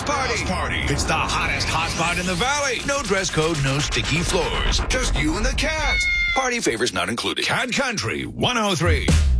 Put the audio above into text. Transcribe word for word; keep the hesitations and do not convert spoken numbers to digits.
Party. House Party. It's the hottest hot spot in the valley. No dress code, no sticky floors. Just you and the cat. Party favors not included. Cat Country one oh three.